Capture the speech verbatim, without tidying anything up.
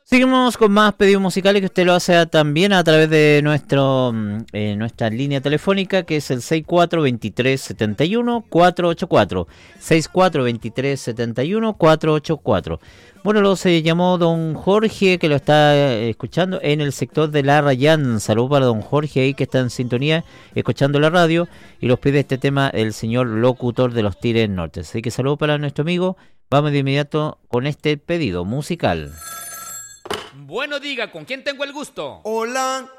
Seguimos con más pedidos musicales que usted lo hace también a través de nuestro eh, nuestra línea telefónica, que es el seis cuatro dos tres siete uno cuatro ocho cuatro. seis cuatro dos tres siete uno cuatro ocho cuatro. Bueno, lo se llamó don Jorge, que lo está eh, escuchando en el sector de La Rayán. Saludos para don Jorge ahí que está en sintonía, escuchando la radio, y los pide este tema el señor locutor de los Tigres Norte. Así que saludos para nuestro amigo. Vamos de inmediato con este pedido musical. Bueno, diga, ¿con quién tengo el gusto? Hola,